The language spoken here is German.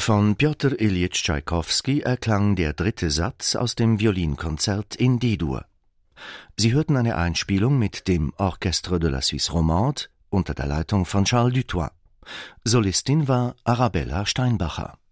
Von Pjotr Iljitsch Tschaikowski erklang der 3. Satz aus dem Violinkonzert in D-Dur. Sie hörten eine Einspielung mit dem Orchestre de la Suisse Romande unter der Leitung von Charles Dutoit. Solistin war Arabella Steinbacher.